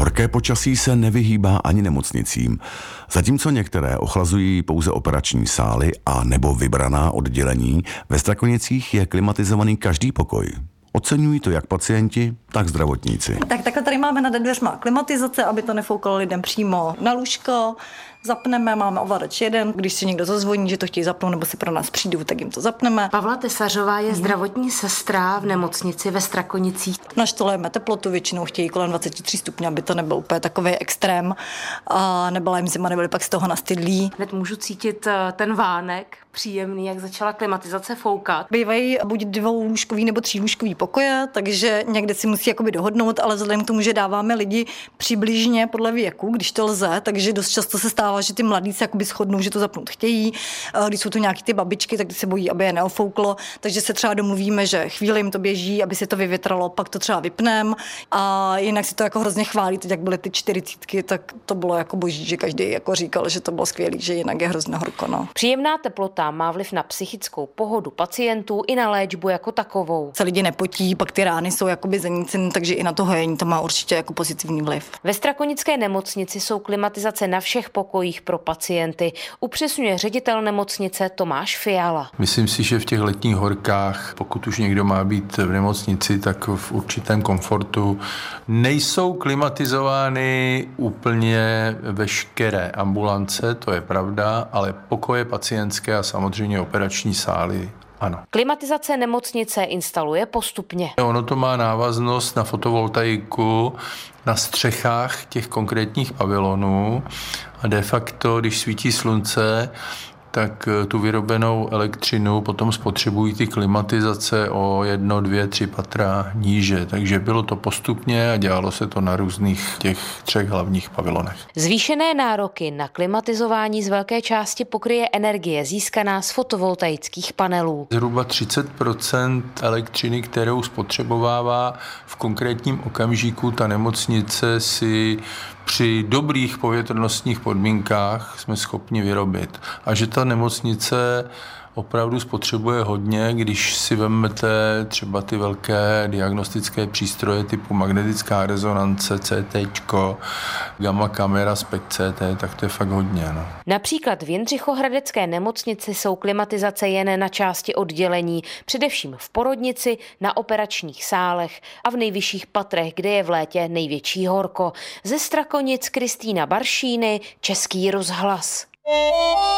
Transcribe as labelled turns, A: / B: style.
A: Horké počasí se nevyhýbá ani nemocnicím. Zatímco některé ochlazují pouze operační sály a nebo vybraná oddělení, ve Strakonicích je klimatizovaný každý pokoj. Oceňují to jak pacienti, tak zdravotníci.
B: Tak takhle tady máme nad dveřma klimatizace, aby to nefoukalo lidem přímo na lůžko. Zapneme, máme ovladač jeden, když si někdo zazvoní, že to chtějí zapnout nebo si pro nás přijdou, tak jim to zapneme.
C: Pavla Tesařová je zdravotní sestra v nemocnici ve Strakonicích.
B: Naštolujeme teplotu, většinou chtějí kolem 23 stupňů, aby to nebyl úplně takový extrém. A nebyla jim zima, nebyli pak z toho nastydlí.
C: Hned můžu cítit ten vánek příjemný, jak začala klimatizace foukat.
B: Bývají buď dvoulůžkový nebo třílůžkový pokoje, takže někde si musí jakoby dohodnout, ale vzhledem k tomu, že dáváme lidi přibližně podle věku, když to lze, takže dost často se stává, že ty mladí se jakoby shodnou, že to zapnout chtějí. Když jsou to nějaký ty babičky, tak se bojí, aby je neofouklo, takže se třeba domluvíme, že chvíli jim to běží, aby se to vyvětralo, pak to třeba vypneme. A jinak si to jako hrozně chválí, teď jak byly ty 40, tak to bylo jako boží, že každý jako říkal, že to bylo skvělý, že jinak je hrozně horko, no.
C: Příjemná teplota má vliv na psychickou pohodu pacientů i na léčbu jako takovou.
B: Se lidi nepotí, pak ty rány jsou jakoby zanícené, takže i na to hojení to má určitě jako pozitivní vliv.
C: Ve Strakonické nemocnici jsou klimatizace na všech pokojích pro pacienty, upřesňuje ředitel nemocnice Tomáš Fiala.
D: Myslím si, že v těch letních horkách, pokud už někdo má být v nemocnici, tak v určitém komfortu. Nejsou klimatizovány úplně veškeré ambulance, to je pravda, ale pokoje pacientské a samozřejmě operační sály ano.
C: Klimatizace nemocnice instaluje postupně.
D: Ono to má návaznost na fotovoltaiku na střechách těch konkrétních pavilonů a de facto, když svítí slunce, tak tu vyrobenou elektřinu potom spotřebují ty klimatizace o 1, 2, 3 patra níže. Takže bylo to postupně a dělalo se to na různých těch 3 hlavních pavilonech.
C: Zvýšené nároky na klimatizování z velké části pokryje energie získaná z fotovoltaických panelů.
D: Zhruba 30% elektřiny, kterou spotřebovává v konkrétním okamžiku ta nemocnice, si při dobrých povětrnostních podmínkách jsme schopni vyrobit. A že ta nemocnice opravdu spotřebuje hodně, když si vezmete třeba ty velké diagnostické přístroje typu magnetická rezonance, CT, gamma kamera, SPECT, tak to je fakt hodně. No.
C: Například v Jindřichohradecké nemocnici jsou klimatizace jen na části oddělení, především v porodnici, na operačních sálech a v nejvyšších patrech, kde je v létě největší horko. Ze Strakonic Kristýna Baršíny, Český rozhlas.